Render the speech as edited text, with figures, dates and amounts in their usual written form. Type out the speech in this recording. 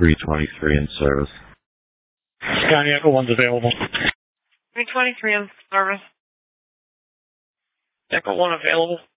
323 in service. County Echo 1's available. 323 in service. Echo 1 available.